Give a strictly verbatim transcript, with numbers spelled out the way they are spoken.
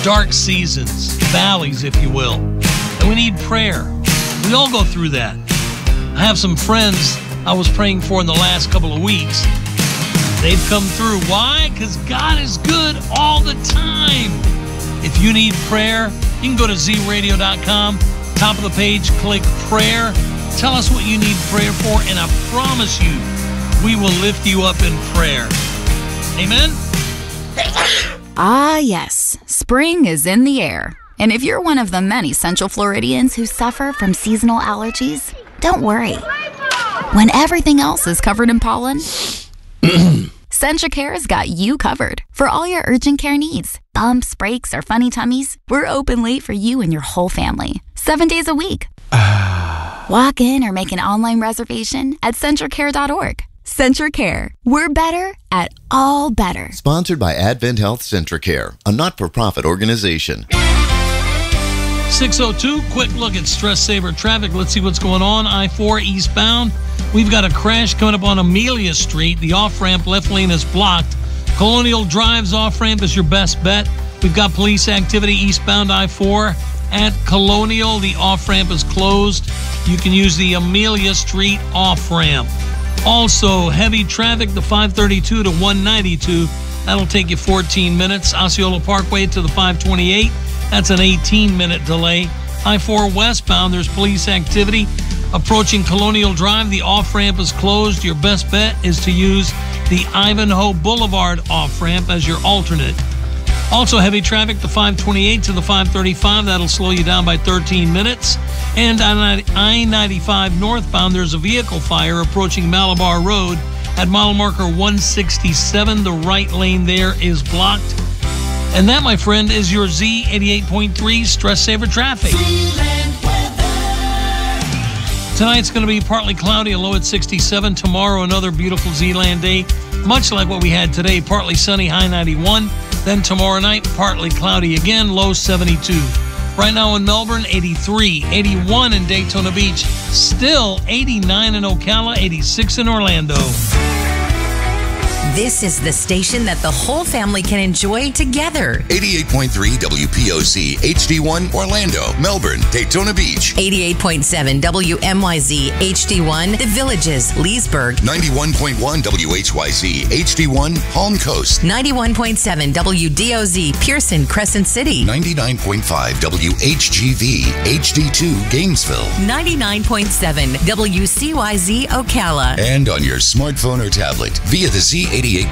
dark seasons, valleys, if you will. And we need prayer. We all go through that. I have some friends I was praying for in the last couple of weeks. They've come through. Why? Because God is good all the time. If you need prayer, you can go to z radio dot com. Top of the page, click prayer. Tell us what you need prayer for, and I promise you, we will lift you up in prayer. Amen? Ah, yes. Spring is in the air. And if you're one of the many Central Floridians who suffer from seasonal allergies, don't worry. When everything else is covered in pollen, CentraCare's got you covered for all your urgent care needs. Bumps, breaks, or funny tummies, we're open late for you and your whole family. Seven days a week. Walk in or make an online reservation at CentraCare dot org. CentraCare. We're better at all better. Sponsored by Advent Health CentraCare, a not-for-profit organization. six oh two, quick look at Stress Saver traffic. Let's see what's going on. I four eastbound. We've got a crash coming up on Amelia Street. The off-ramp left lane is blocked. Colonial Drive's off-ramp is your best bet. We've got police activity eastbound I four. At Colonial, the off-ramp is closed. You can use the Amelia Street off-ramp. Also, heavy traffic, the five thirty-two to one ninety-two. That'll take you fourteen minutes. Osceola Parkway to the five twenty-eight. That's an eighteen-minute delay. I four westbound, there's police activity. Approaching Colonial Drive, the off-ramp is closed. Your best bet is to use the Ivanhoe Boulevard off-ramp as your alternate. Also heavy traffic, the five twenty-eight to the five thirty-five. That'll slow you down by thirteen minutes. And on I ninety-five northbound, there's a vehicle fire approaching Malabar Road. At mile marker one sixty-seven, the right lane there is blocked. And that, my friend, is your Z eighty-eight point three Stress Saver Traffic. Tonight's going to be partly cloudy, a low at sixty-seven. Tomorrow, another beautiful Z-Land day, much like what we had today, partly sunny, high ninety-one. Then tomorrow night, partly cloudy again, low seventy-two. Right now in Melbourne, eighty-three, eighty-one in Daytona Beach, still eighty-nine in Ocala, eighty-six in Orlando. This is the station that the whole family can enjoy together. eighty-eight point three W P O C H D one Orlando, Melbourne, Daytona Beach. eighty-eight point seven W M Y Z H D one The Villages, Leesburg. ninety-one point one W H Y Z H D one Palm Coast. ninety-one point seven W D O Z Pearson, Crescent City. ninety-nine point five W H G V H D two Gainesville. ninety-nine point seven W C Y Z Ocala. And on your smartphone or tablet via the Z eighty-eight